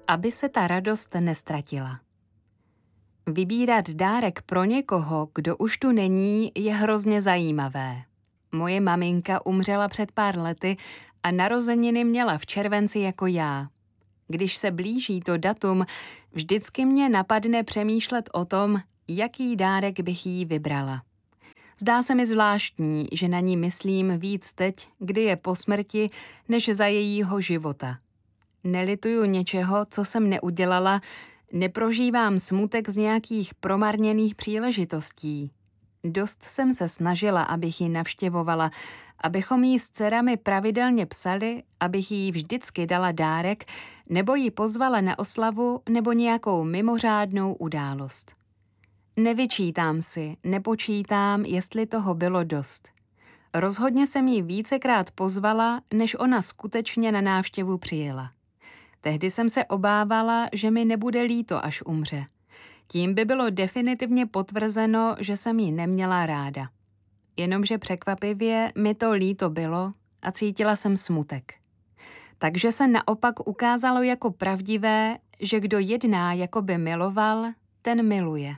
Aby se ta radost nestratila. Vybírat dárek pro někoho, kdo už tu není, je hrozně zajímavé. Moje maminka umřela před pár lety a narozeniny měla v červenci jako já. Když se blíží to datum, vždycky mě napadne přemýšlet o tom, jaký dárek bych jí vybrala. Zdá se mi zvláštní, že na ní myslím víc teď, kdy je po smrti, než za jejího života. Nelituju něčeho, co jsem neudělala, neprožívám smutek z nějakých promarněných příležitostí. Dost jsem se snažila, abych ji navštěvovala, abychom jí s dcerami pravidelně psali, abych jí vždycky dala dárek, nebo ji pozvala na oslavu nebo nějakou mimořádnou událost. Nevyčítám si, nepočítám, jestli toho bylo dost. Rozhodně jsem ji vícekrát pozvala, než ona skutečně na návštěvu přijela. Tehdy jsem se obávala, že mi nebude líto, až umře. Tím by bylo definitivně potvrzeno, že jsem ji neměla ráda. Jenomže překvapivě mi to líto bylo a cítila jsem smutek. Takže se naopak ukázalo jako pravdivé, že kdo jedná, jako by miloval, ten miluje.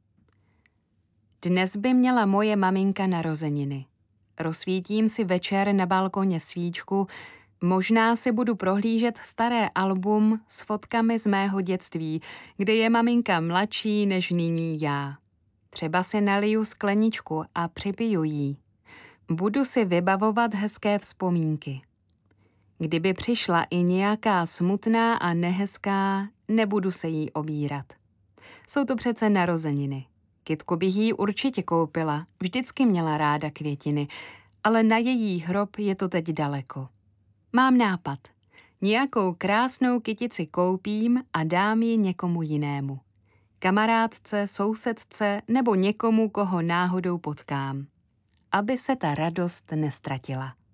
Dnes by měla moje maminka narozeniny. Rozsvítím si večer na balkoně svíčku, možná si budu prohlížet staré album s fotkami z mého dětství, kde je maminka mladší než nyní já. Třeba si naliju skleničku a připiju jí. Budu si vybavovat hezké vzpomínky. Kdyby přišla i nějaká smutná a nehezká, nebudu se jí obírat. Jsou to přece narozeniny. Kytku bych jí určitě koupila, vždycky měla ráda květiny, ale na její hrob je to teď daleko. Mám nápad. Nějakou krásnou kytici koupím a dám ji někomu jinému. Kamarádce, sousedce nebo někomu, koho náhodou potkám. Aby se ta radost nestratila.